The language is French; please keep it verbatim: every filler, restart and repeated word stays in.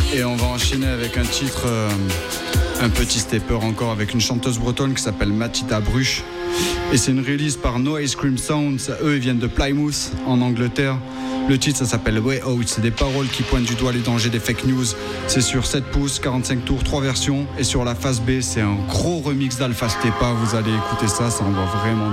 Et on va enchaîner avec un titre, euh, un petit stepper encore, avec une chanteuse bretonne qui s'appelle Mathilda Bruch. Et c'est une release par No Ice Cream Sounds. Eux, ils viennent de Plymouth, en Angleterre. Le titre, ça s'appelle Way Out. C'est des paroles qui pointent du doigt les dangers des fake news. C'est sur sept pouces, quarante-cinq tours, trois versions. Et sur la face B, c'est un gros remix d'Alpha Stepa. Vous allez écouter ça, ça envoie vraiment